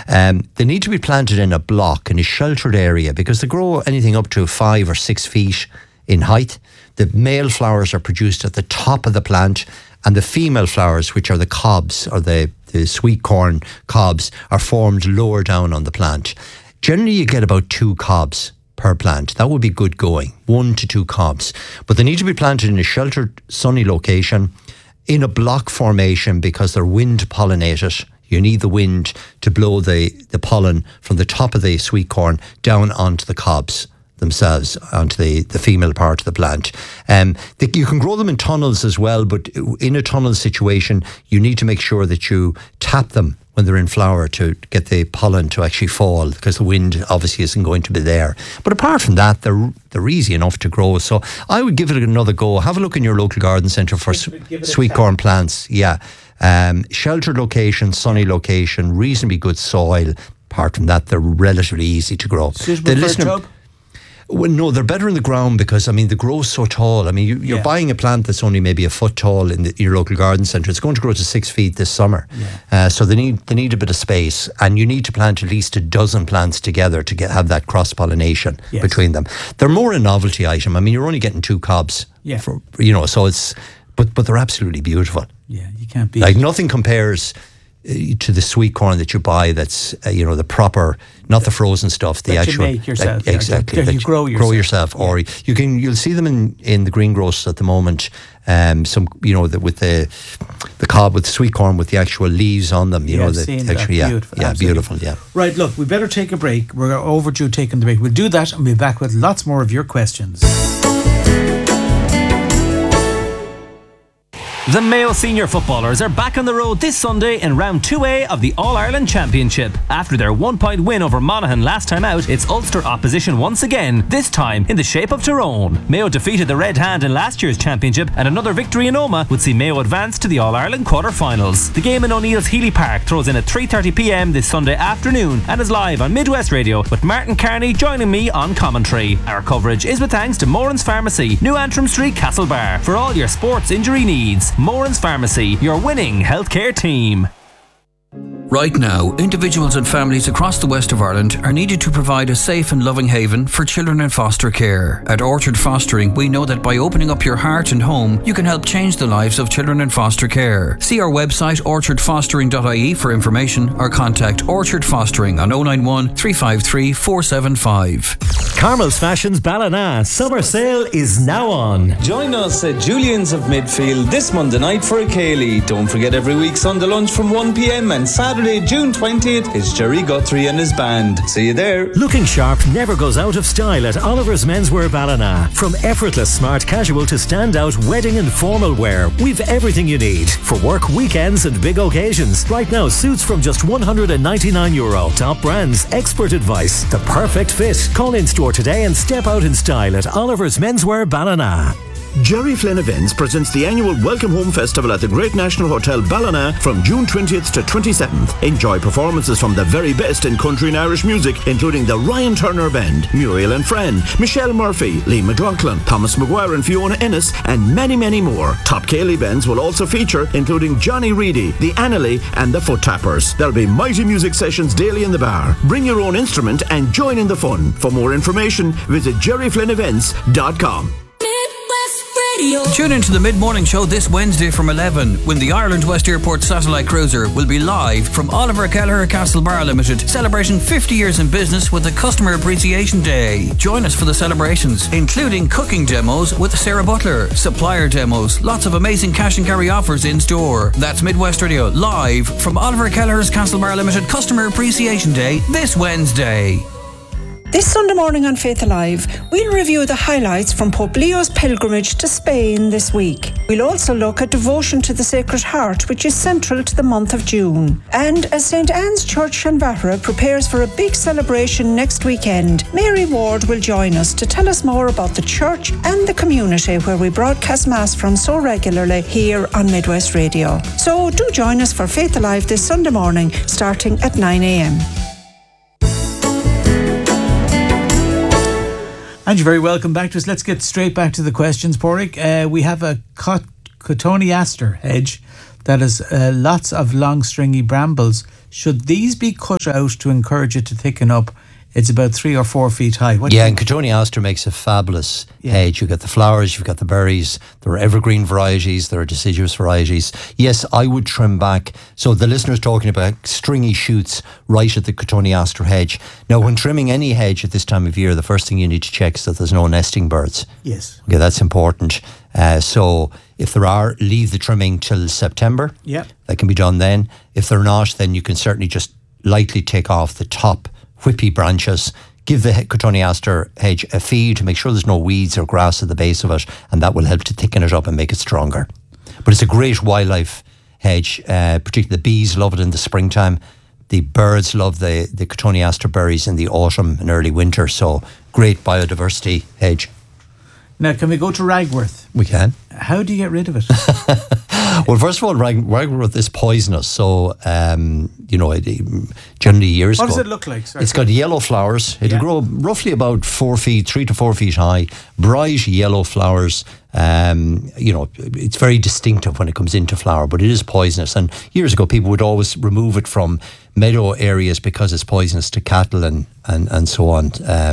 They need to be planted in a block in a sheltered area because they grow anything up to 5 or 6 feet in height. The male flowers are produced at the top of the plant, and the female flowers, which are the cobs or the sweet corn cobs, are formed lower down on the plant. Generally, you get about 2 cobs per plant. That would be good going, 1 to 2 cobs. But they need to be planted in a sheltered, sunny location, in a block formation because they're wind pollinated. You need the wind to blow the pollen from the top of the sweet corn down onto the cobs themselves, onto the female part of the plant. You can grow them in tunnels as well, but in a tunnel situation, you need to make sure that you tap them when they're in flower to get the pollen to actually fall, because the wind obviously isn't going to be there. But apart from that, they're easy enough to grow. So I would give it another go. Have a look in your local garden centre for sweet corn plants. Yeah. Sheltered location, sunny location, reasonably good soil. Apart from that, they're relatively easy to grow. Suitable for a tub? Well, no, they're better in the ground because, I mean, they grow so tall. I mean, you're buying a plant that's only maybe a foot tall in your local garden centre. It's going to grow to 6 feet this summer. So they need a bit of space, and you need to plant at least a dozen plants together to have that cross-pollination between them. They're more a novelty item. I mean, you're only getting 2 cobs. So it's... But they're absolutely beautiful. Yeah, you can't beat like nothing compares to the sweet corn that you buy. That's the proper, not the frozen stuff. The that actual you make yourself. Exactly. That you grow yourself. Or you'll see them in the greengrocers at the moment. Some with the cob with the sweet corn with the actual leaves on them. Beautiful. Yeah. Right. Look, we better take a break. We're overdue taking the break. We'll do that and we'll be back with lots more of your questions. The Mayo senior footballers are back on the road this Sunday in round 2A of the All-Ireland Championship. After their 1-point win over Monaghan last time out, it's Ulster opposition once again, this time in the shape of Tyrone. Mayo defeated the Red Hand in last year's championship, and another victory in Omagh would see Mayo advance to the All-Ireland quarter-finals. The game in O'Neill's Healy Park throws in at 3:30pm this Sunday afternoon and is live on Midwest Radio, with Martin Carney joining me on commentary. Our coverage is with thanks to Moran's Pharmacy, New Antrim Street, Castlebar, for all your sports injury needs. Moran's Pharmacy, your winning healthcare team. Right now, individuals and families across the west of Ireland are needed to provide a safe and loving haven for children in foster care. At Orchard Fostering, we know that by opening up your heart and home, you can help change the lives of children in foster care. See our website orchardfostering.ie for information, or contact Orchard Fostering on 091 353 475. Carmel's Fashions Ballina summer sale is now on. Join us at Julian's of Midfield this Monday night for a Cayley. Don't forget, every week Sunday lunch from 1pm and Saturday, June 20th, is Jerry Guthrie and his band. See you there. Looking sharp never goes out of style at Oliver's Menswear Ballina. From effortless smart casual to standout wedding and formal wear, we've everything you need for work, weekends and big occasions. Right now, suits from just €199. Top brands, expert advice, the perfect fit. Call in store today and step out in style at Oliver's Menswear Ballina. Jerry Flynn Events presents the annual Welcome Home Festival at the Great National Hotel Ballina from June 20th to 27th. Enjoy performances from the very best in country and Irish music, including the Ryan Turner Band, Muriel and Fran, Michelle Murphy, Lee McLaughlin, Thomas Maguire and Fiona Ennis, and many, many more. Top Cayley bands will also feature, including Johnny Reedy, the Annalee and the Foot Tappers. There'll be mighty music sessions daily in the bar. Bring your own instrument and join in the fun. For more information, visit jerryflynnevents.com. Tune into the Mid-Morning Show this Wednesday from 11 when the Ireland West Airport Satellite Cruiser will be live from Oliver Kelleher Castlebar Limited, celebrating 50 years in business with the Customer Appreciation Day. Join us for the celebrations, including cooking demos with Sarah Butler, supplier demos, lots of amazing cash and carry offers in store. That's Midwest Radio, live from Oliver Kelleher's Castlebar Limited Customer Appreciation Day this Wednesday. This Sunday morning on Faith Alive, we'll review the highlights from Pope Leo's pilgrimage to Spain this week. We'll also look at devotion to the Sacred Heart, which is central to the month of June. And as St. Anne's Church Shanvahara prepares for a big celebration next weekend, Mary Ward will join us to tell us more about the church and the community where we broadcast Mass from so regularly here on Midwest Radio. So do join us for Faith Alive this Sunday morning, starting at 9am. And you're very welcome back to us. Let's get straight back to the questions, Porrick. We have a cotoneaster hedge that has lots of long stringy brambles Should these be cut out to encourage it to thicken up? It's about 3 or 4 feet high. And Cotoneaster makes a fabulous hedge. You've got the flowers, you've got the berries, there are evergreen varieties, there are deciduous varieties. Yes, I would trim back. So the listener's talking about stringy shoots right at the Cotoneaster hedge. Now, when trimming any hedge at this time of year, the first thing you need to check is that there's no nesting birds. Yes. Okay, that's important. So if there are, leave the trimming till September. Yeah. That can be done then. If they're not, then you can certainly just lightly take off the top whippy branches, give the Cotoneaster hedge a feed to make sure there's no weeds or grass at the base of it, and that will help to thicken it up and make it stronger. But it's a great wildlife hedge, particularly the bees love it in the springtime. The birds love the Cotoneaster berries in the autumn and early winter, so great biodiversity hedge. Now, can we go to ragworth? We can. How do you get rid of it? Well, first of all, ragworth is poisonous. So, generally years ago. What does it look like? Sorry. It's got yellow flowers. It'll grow roughly about 3 to 4 feet high. Bright yellow flowers. It's very distinctive when it comes into flower, but it is poisonous. And years ago, people would always remove it from meadow areas because it's poisonous to cattle and so on.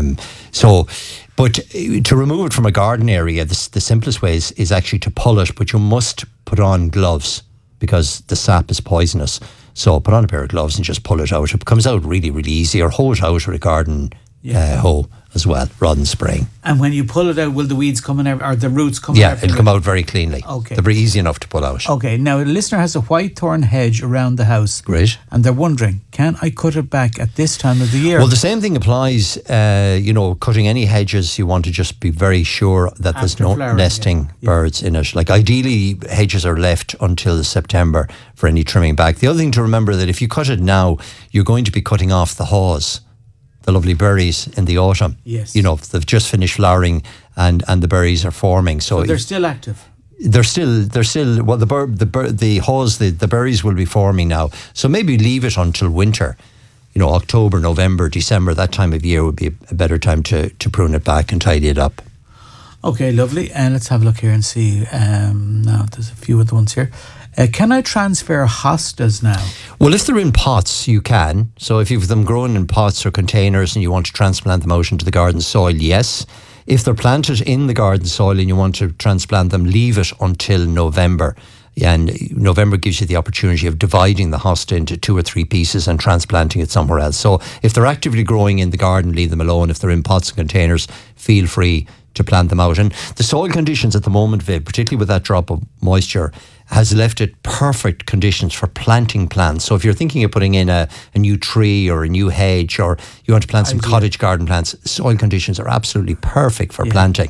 But to remove it from a garden area, the simplest way is actually to pull it, but you must put on gloves because the sap is poisonous. So put on a pair of gloves and just pull it out. It comes out really, really easy, or hoe it out with a garden hoe as well, rather than spraying. And when you pull it out, will the weeds come out, or the roots come out? Yeah, it'll come out very cleanly. Okay. They're very easy enough to pull out. Okay, now a listener has a white thorn hedge around the house. Great. And they're wondering, can I cut it back at this time of the year? Well, the same thing applies, cutting any hedges, you want to just be very sure that there's no nesting birds in it. Like ideally, hedges are left until September for any trimming back. The other thing to remember that if you cut it now, you're going to be cutting off the haws, the lovely berries in the autumn. Yes. They've just finished flowering and the berries are forming. So they're still active. They're still well, the haws, the berries will be forming now. So maybe leave it until winter. October, November, December, that time of year would be a better time to prune it back and tidy it up. Okay, lovely. And let's have a look here and see. Now, there's a few other ones here. Can I transfer hostas now? Well, if they're in pots, you can. So if you've them growing in pots or containers and you want to transplant them out into the garden soil, yes. If they're planted in the garden soil and you want to transplant them, leave it until November. And November gives you the opportunity of dividing the hosta into 2 or 3 pieces and transplanting it somewhere else. So if they're actively growing in the garden, leave them alone. If they're in pots and containers, feel free to plant them out. And the soil conditions at the moment, Viv, particularly with that drop of moisture, has left it perfect conditions for planting plants. So if you're thinking of putting in a new tree or a new hedge, or you want to plant some cottage garden plants, soil conditions are absolutely perfect for planting.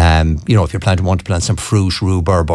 If you're want to plant some fruit, rhubarb,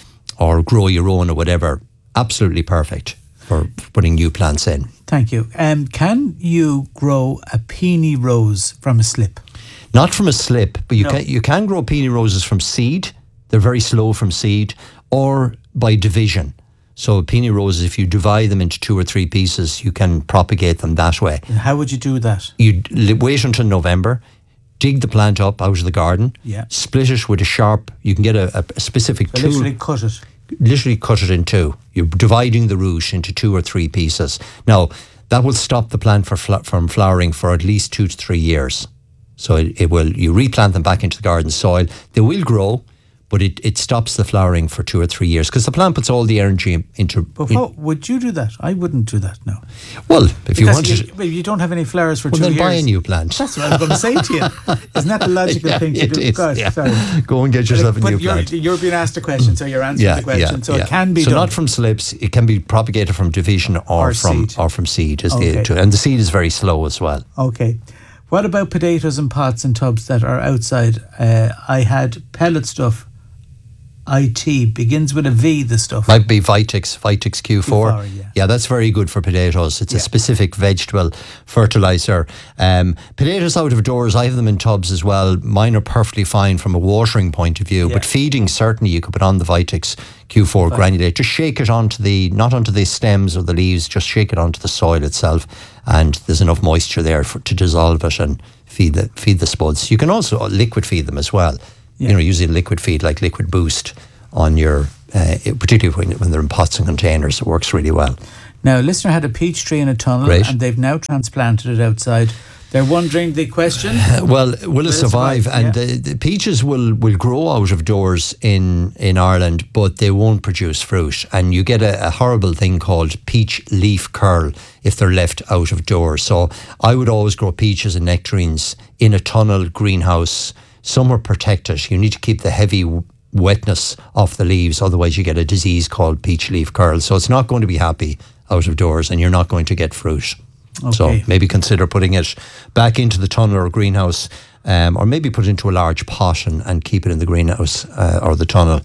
or grow your own or whatever, absolutely perfect for putting new plants in. Thank you. Can you grow a peony rose from a slip? Not from a slip, but you can grow peony roses from seed. They're very slow from seed, or by division. So peony roses, if you divide them into 2 or 3 pieces, you can propagate them that way. And how would you do that? You wait until November, dig the plant up out of the garden, split it with a sharp, you can get a specific tool. Literally cut it. Literally cut it in 2. You're dividing the root into 2 or 3 pieces. Now, that will stop the plant from flowering for at least 2 to 3 years. So you replant them back into the garden soil. They will grow, but it stops the flowering for 2 or 3 years because the plant puts all the energy into... But would you do that? I wouldn't do that, no. Well, if you wanted... You don't have any flowers for 2 years. Well, then buy a new plant. That's what I was going to say to you. Isn't that the logical thing to do? It is, Gosh, sorry. Go and get yourself a new plant. You're being asked a question, so you're answering the question. So it can be done. So not from slips. It can be propagated from division or from seed. And the seed is very slow as well. Okay. What about potatoes in pots and tubs that are outside? I had pellet stuff. IT begins with a V, the stuff. Might be Vitex Q4. Yeah, that's very good for potatoes. It's a specific vegetable fertilizer. Potatoes out of doors, I have them in tubs as well. Mine are perfectly fine from a watering point of view, but feeding, certainly you could put on the Vitex Q4 granulate. Just shake it not onto the stems or the leaves, just shake it onto the soil itself, and there's enough moisture there to dissolve it and feed the spuds. You can also liquid feed them as well. Using liquid feed like Liquid Boost on your, particularly when they're in pots and containers, it works really well. Now, a listener had a peach tree in a tunnel, Great. and they've now transplanted it outside. They're wondering the question. Well, will it survive? And Yeah. the peaches will grow out of doors in Ireland, but they won't produce fruit. And you get a horrible thing called peach leaf curl if they're left out of doors. So I would always grow peaches and nectarines in a tunnel greenhouse, somewhere protected. You need to keep the heavy wetness off the leaves, otherwise you get a disease called peach leaf curl. So it's not going to be happy out of doors, and you're not going to get fruit. So Okay. maybe consider putting it back into the tunnel or greenhouse, or maybe put it into a large pot and keep it in the greenhouse or the tunnel.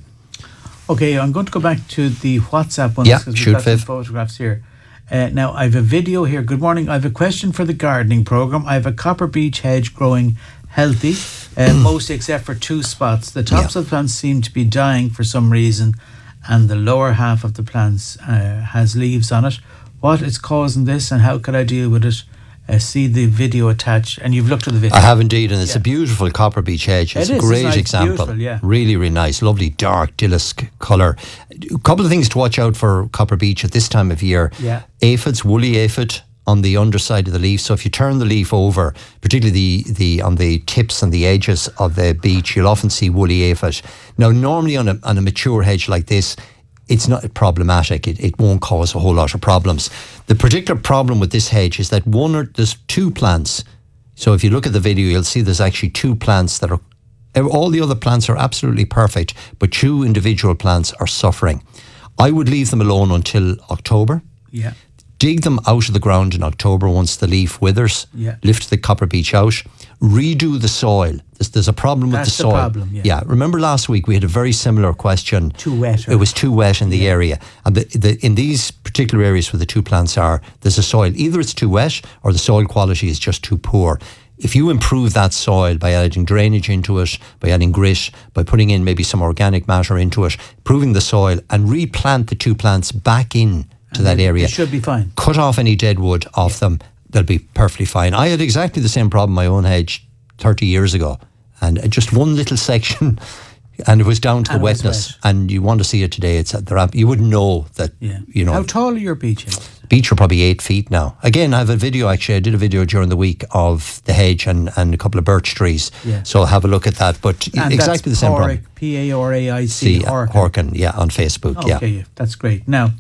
Okay, I'm going to go back to the WhatsApp ones Yeah, because shoot, we've got some Viv. photographs here. Now, I have a video here. Good morning. I have a question for the gardening programme. I have a copper beech hedge growing healthy, mostly except for two spots. The tops of the plants seem to be dying for some reason, and the lower half of the plants has leaves on it. What is causing this, and how could I deal with it? See the video attached, and you've looked at the video. I have indeed, and it's Yeah. a beautiful copper beech hedge. It's It a is, great it's nice, example. beautiful, yeah. Really, really nice. Lovely dark dillisk colour. A couple of things to watch out for copper beech at this time of year. Yeah. Aphids, woolly aphid on the underside of the leaf. So if you turn the leaf over, particularly the on the tips and the edges of the beech, you'll often see woolly aphid. Now, normally on a mature hedge like this, it's not problematic. It won't cause a whole lot of problems. The particular problem with this hedge is that there's two plants. So if you look at the video, you'll see there's actually two plants that are, all the other plants are absolutely perfect, but two individual plants are suffering. I would leave them alone until October. Yeah. Dig them out of the ground in October once the leaf withers. Yeah. Lift the copper beech out. Redo the soil. There's a problem with the That's the soil. problem, yeah. Remember last week we had a very similar question. Too wet, or- It was too wet in the area. And in these particular areas where the two plants are, there's a soil. Either it's too wet or the soil quality is just too poor. If you improve that soil by adding drainage into it, by adding grit, by putting in maybe some organic matter into it, improving the soil, and replant the two plants back in to that area, It should be fine. cut off any dead wood off them, they'll be perfectly fine. I had exactly the same problem in my own hedge 30 years ago, and just one little section, and it was down to And the it was wetness. wet. And you want to see it today, you wouldn't know that, Yeah. you know. How tall are your beeches? Beech are probably 8 feet now. Again, I have a video, actually, I did a video during the week of the hedge and a couple of birch trees. Yeah. So have a look at that. But And exactly the same problem. Pauraic, See, Horkin. Horkin, yeah, on Facebook, Okay, yeah, that's great. Now,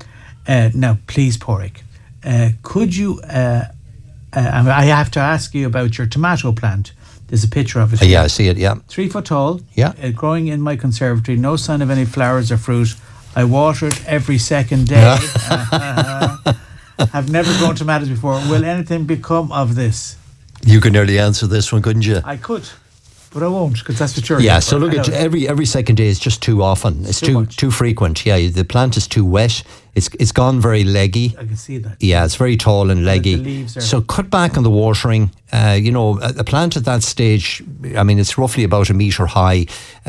please, Porrick, could you? I have to ask you about your tomato plant. There's a picture of it. Yeah, I see it, yeah. 3 foot tall. Yeah. Growing in my conservatory. No sign of any flowers or fruit. I water it every second day. I've never grown tomatoes before. Will anything become of this? You could nearly answer this one, couldn't you? I could, but I won't, because that's what you're Yeah, here so for. look at every second day is just too often. It's Too much. too frequent. Yeah, the plant is too wet. It's gone very leggy. I can see that. Yeah, it's very tall and leggy. the leaves are- So cut back on the watering. A plant at that stage, I mean, it's roughly about a metre high.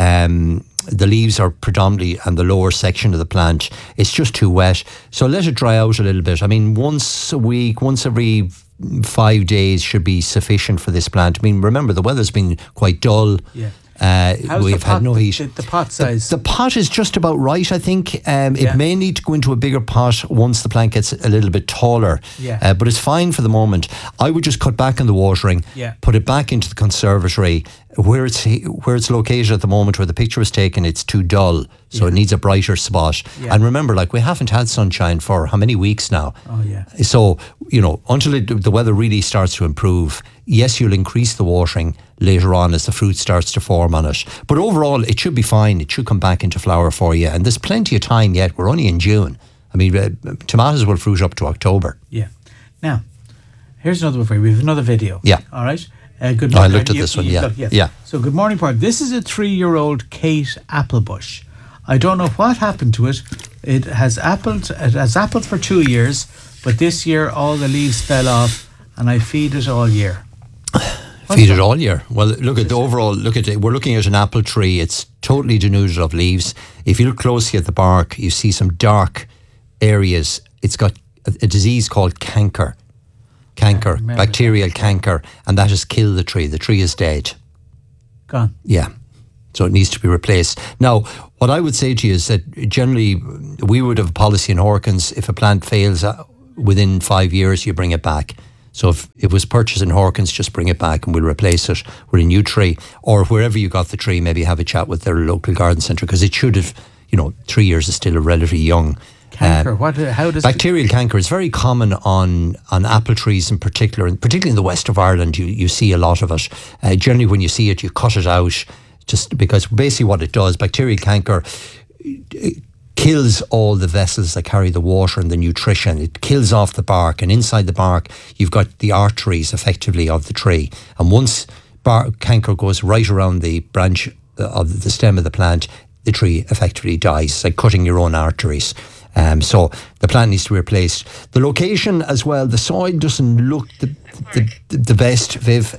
The leaves are predominantly on the lower section of the plant. It's just too wet. So let it dry out a little bit. I mean, once a week, once every 5 days should be sufficient for this plant. I mean, remember, the weather's been quite dull. Yeah. We've the had pot, no heat. The pot size. The pot is just about right, I think. It may need to go into a bigger pot once the plant gets a little bit taller. Yeah. But it's fine for the moment. I would just cut back on the watering, Yeah. put it back into the conservatory. Where it's located at the moment, where the picture was taken, it's too dull. So it needs a brighter spot. Yeah. And remember, we haven't had sunshine for how many weeks now? Oh, yeah. So, until the weather really starts to improve, yes, you'll increase the watering later on as the fruit starts to form on it. But overall, it should be fine. It should come back into flower for you. And there's plenty of time yet. We're only in June. I mean, tomatoes will fruit up to October. Yeah. Now, here's another one for you. We have another video. Yeah. All right. Good I morning. looked at this one, yeah. Yeah. So, good morning, Park. This is a 3-year-old Kate Applebush. I don't know what happened to it. It has appled for 2 years, but this year all the leaves fell off, and I feed it all year. Feed it all year. Well, look at the overall. We're looking at an apple tree. It's totally denuded of leaves. If you look closely at the bark, you see some dark areas. It's got a disease called canker, bacterial canker, and that has killed the tree. The tree is dead. Gone. Yeah. So it needs to be replaced. Now, what I would say to you is that generally we would have a policy in Horkins, if a plant fails within 5 years you bring it back. So if it was purchased in Hawkins, just bring it back and we'll replace it with a new tree. Or wherever you got the tree, maybe have a chat with their local garden centre, because it should have, 3 years is still a relatively young. Canker, how does bacterial canker is very common on apple trees in particular, and particularly in the west of Ireland. You see a lot of it. Generally, when you see it, you cut it out, just because basically what it does, bacterial canker, it kills all the vessels that carry the water and the nutrition. It kills off the bark, and inside the bark you've got the arteries effectively of the tree. And once canker goes right around the branch of the stem of the plant, the tree effectively dies. It's like cutting your own arteries. So the plant needs to be replaced. The location as well, the soil doesn't look the best, Viv,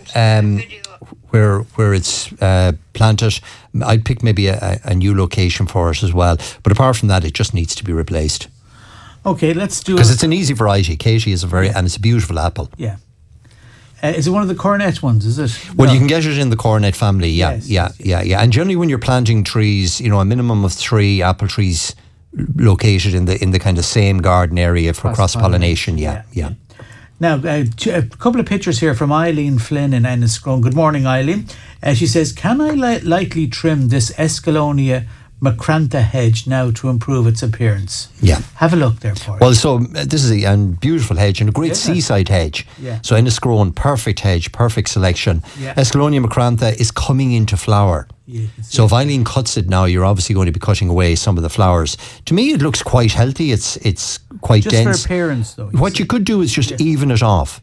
where it's planted. I'd pick maybe a new location for it as well. But apart from that, it just needs to be replaced. Okay, let's do it. Because it's an easy variety. Katie is and it's a beautiful apple. Yeah. Is it one of the cornet ones, is it? Well, you can get it in the cornet family, yeah. And generally when you're planting trees, a minimum of 3 apple trees located in the kind of same garden area for cross-pollination. Yeah. Now, a couple of pictures here from Eileen Flynn in Enniscrone. Good morning, Eileen. She says, can I lightly trim this Escalonia macrantha hedge now to improve its appearance? Yeah. Have a look there for it. Well, so this is a beautiful hedge and a great seaside hedge. Yeah. So Enniscrone, perfect hedge, perfect selection. Yeah. Escalonia macrantha is coming into flower. Yeah, so if Eileen cuts it now, you're obviously going to be cutting away some of the flowers. To me, it looks quite healthy. It's quite just dense. Just for appearance, though. What you could do is just even it off.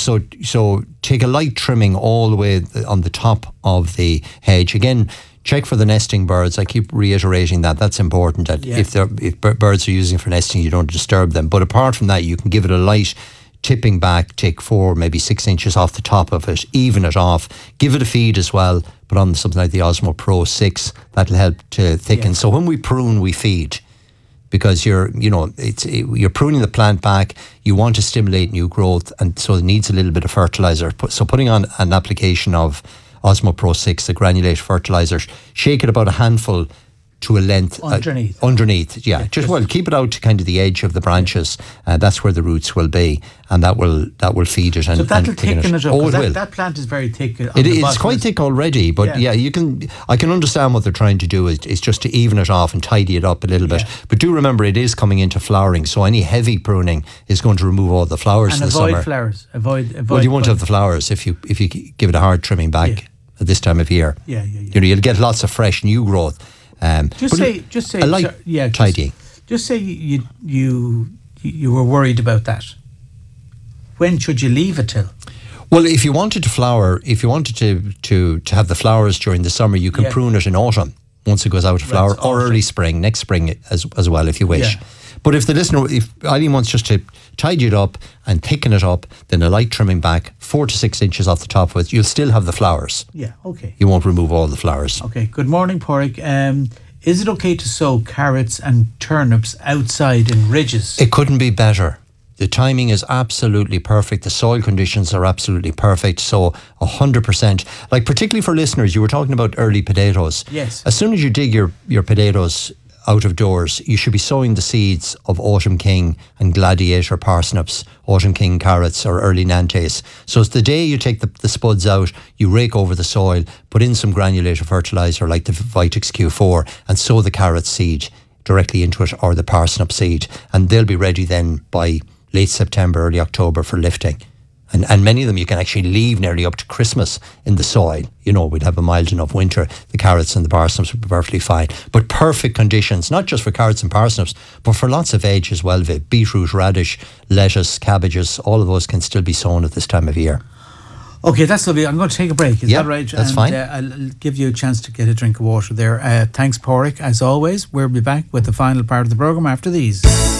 So take a light trimming all the way on the top of the hedge. Again, check for the nesting birds. I keep reiterating that. That's important. That if birds are using it for nesting, you don't disturb them. But apart from that, you can give it a light tipping back, take 4, maybe 6 inches off the top of it, even it off, give it a feed as well, put on something like the Osmo Pro 6, that'll help to thicken. So when we prune, we feed, because you're pruning the plant back, you want to stimulate new growth, and so it needs a little bit of fertilizer. So putting on an application of Osmo Pro 6, the granulated fertilizer, shake it about a handful to a length underneath, yeah. Just keep it out to kind of the edge of the branches. That's where the roots will be, and that will feed it. And, so that'll thicken it up. Oh, it will. That plant is very thick. It's quite thick already, but I can understand what they're trying to do is just to even it off and tidy it up a little bit. But do remember, it is coming into flowering, so any heavy pruning is going to remove all the flowers in the summer. And avoid flowers. Avoid. Well, you won't have the flowers if you give it a hard trimming back at this time of year. Yeah. You'll get lots of fresh new growth. Just say, a light tidying. Just say you were worried about that. When should you leave it till? Well, if you wanted to flower, if you wanted to have the flowers during the summer, you can prune it in autumn once it goes out of flower, or early spring, next spring as well, if you wish. Yeah. But if Eileen wants just to tidy it up and thicken it up, then a light trimming back, 4 to 6 inches off the top of it, you'll still have the flowers. Yeah, okay. You won't remove all the flowers. Okay, good morning, Pádraig. Is it okay to sow carrots and turnips outside in ridges? It couldn't be better. The timing is absolutely perfect. The soil conditions are absolutely perfect. So 100%. Like particularly for listeners, you were talking about early potatoes. Yes. As soon as you dig your potatoes out of doors, you should be sowing the seeds of Autumn King and Gladiator parsnips, Autumn King carrots or early Nantes. So it's the day you take the spuds out, you rake over the soil, put in some granulated fertiliser like the Vitex Q4 and sow the carrot seed directly into it, or the parsnip seed, and they'll be ready then by late September, early October for lifting. And many of them you can actually leave nearly up to Christmas in the soil. We'd have a mild enough winter. The carrots and the parsnips would be perfectly fine. But perfect conditions, not just for carrots and parsnips, but for lots of veg as well. Beetroot, radish, lettuce, cabbages, all of those can still be sown at this time of year. Okay, that's lovely. I'm going to take a break. Is that right? That's fine. I'll give you a chance to get a drink of water there. Thanks, Pádraig. As always, we'll be back with the final part of the programme after these.